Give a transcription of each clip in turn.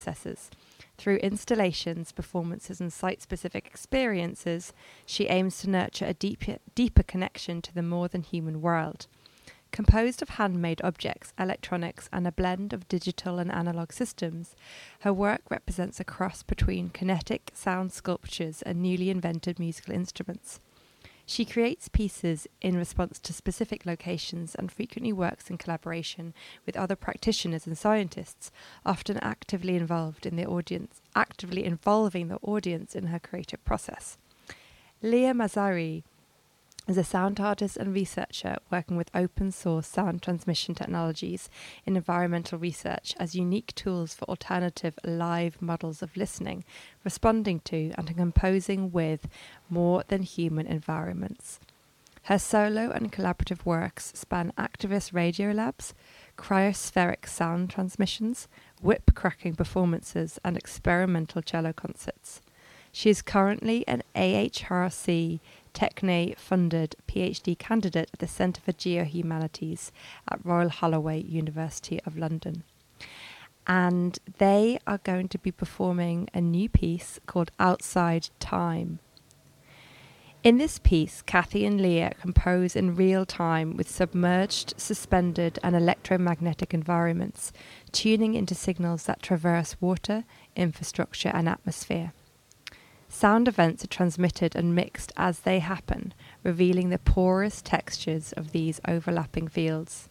processes. Through installations, performances, and site-specific experiences, she aims to nurture a deeper connection to the more than human world. Composed of handmade objects, electronics, and a blend of digital and analog systems, her work represents a cross between kinetic sound sculptures and newly invented musical instruments. She creates pieces in response to specific locations and frequently works in collaboration with other practitioners and scientists, often actively involving the audience in her creative process. Leah Mazzari is a sound artist and researcher working with open source sound transmission technologies in environmental research as unique tools for alternative live models of listening, responding to and composing with more than human environments. Her solo and collaborative works span activist radio labs, cryospheric sound transmissions, whip cracking performances, and experimental cello concerts. She is currently an AHRC Techne-funded PhD candidate at the Centre for Geohumanities at Royal Holloway, University of London. And they are going to be performing a new piece called Outside Time. In this piece, Kathy and Leah compose in real time with submerged, suspended, and electromagnetic environments, tuning into signals that traverse water, infrastructure, and atmosphere. Sound events are transmitted and mixed as they happen, revealing the porous textures of these overlapping fields.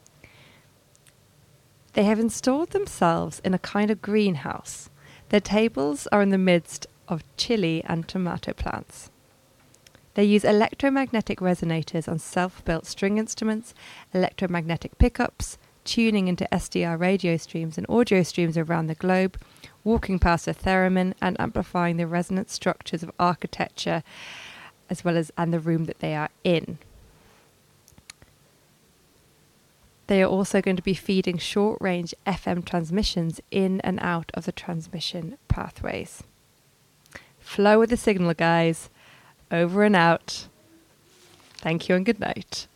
They have installed themselves in a kind of greenhouse. Their tables are in the midst of chili and tomato plants. They use electromagnetic resonators on self-built string instruments, electromagnetic pickups, tuning into SDR radio streams and audio streams around the globe, walking past a theremin and amplifying the resonant structures of architecture as well as and the room that they are in. They are also going to be feeding short-range FM transmissions in and out of the transmission pathways. Flow with the signal, guys. Over and out. Thank you and good night.